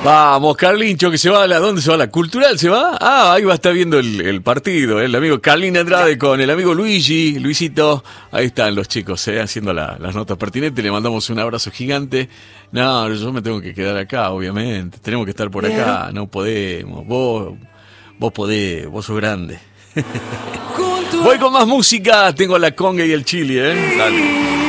Vamos, Carlincho, que se va a la... ¿Dónde se va? ¿La Cultural se va? Ah, ahí va a estar viendo el partido, el amigo Carlín Andrade con el amigo Luisito. Ahí están los chicos, haciendo las notas pertinentes. Le mandamos un abrazo gigante. No, yo me tengo que quedar acá, obviamente. Tenemos que estar por acá, no podemos. Vos podés, vos sos grande. Voy con más música, tengo la conga y el chili, Dale.